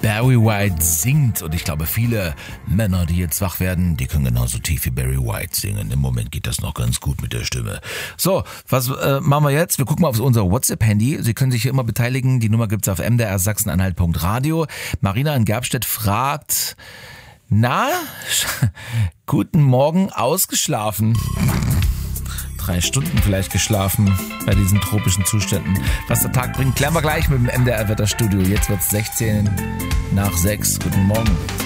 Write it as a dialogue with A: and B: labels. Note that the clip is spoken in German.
A: Barry White singt. Und ich glaube, viele Männer, die jetzt wach werden, die können genauso tief wie Barry White singen. Im Moment geht das noch ganz gut mit der Stimme. So, was machen wir jetzt? Wir gucken mal auf unser WhatsApp-Handy. Sie können sich hier immer beteiligen. Die Nummer gibt's auf mdrsachsen-anhalt.radio. Marina in Gerbstedt fragt, na, guten Morgen, ausgeschlafen. 3 Stunden vielleicht geschlafen bei diesen tropischen Zuständen. Was der Tag bringt, klären wir gleich mit dem MDR Wetterstudio. Jetzt wird's 16 nach 6. Guten Morgen.